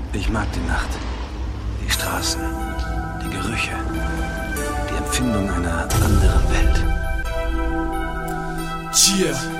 Ich mag die Nacht, die Straßen, die Gerüche, die Empfindung einer anderen Welt. Cheer.